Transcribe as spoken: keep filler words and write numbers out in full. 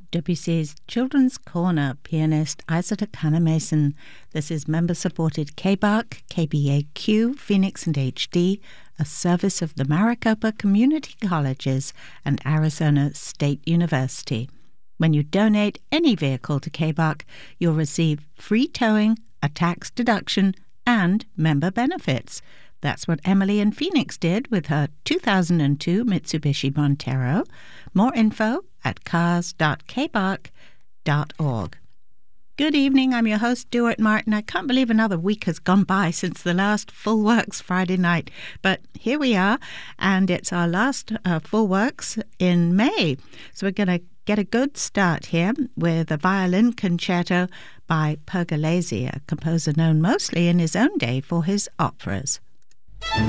W C's Children's Corner pianist Isata Kana-Mason. This is member-supported K B A R C, K B A Q, Phoenix and H D, a service of the Maricopa Community Colleges and Arizona State University. When you donate any vehicle to K B A R C, you'll receive free towing, a tax deduction, and member benefits. That's what Emily in Phoenix did with her two thousand two Mitsubishi Montero. More info at cars dot k b a r c dot org. Good evening, I'm your host, Stuart Martin. I can't believe another week has gone by since the last Full Works Friday night, but here we are, and it's our last uh, Full Works in May. So we're going to get a good start here with a violin concerto by Pergolesi, a composer known mostly in his own day for his operas.